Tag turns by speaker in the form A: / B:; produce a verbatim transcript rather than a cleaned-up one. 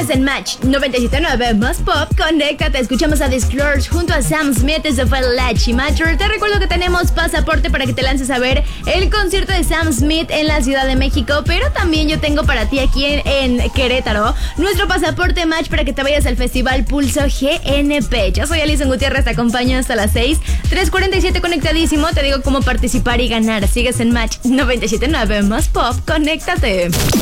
A: Sigues en Match noventa y siete punto nueve más Pop. Conéctate, escuchamos a Disclosure junto a Sam Smith. Eso fue Lachi Matter. Te recuerdo que tenemos pasaporte para que te lances a ver el concierto de Sam Smith en la Ciudad de México, pero también yo tengo para ti aquí en, en Querétaro nuestro pasaporte Match para que te vayas al Festival Pulso G N P. Yo soy Alison Gutiérrez, te acompaño hasta las seis. tres cuarenta y siete conectadísimo, te digo cómo participar y ganar. Sigues en Match noventa y siete punto nueve más Pop. Conéctate.